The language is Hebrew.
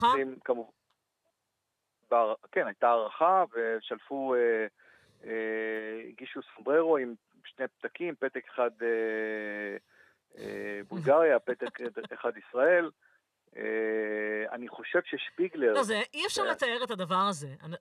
כן, הייתה הערכה, ושלפו, הגישו סומבררו עם שני פתקים, פתק אחד בולגריה, פתק אחד ישראל. אני חושב ששפיגלר... לא, אי אפשר לתאר את הדבר הזה.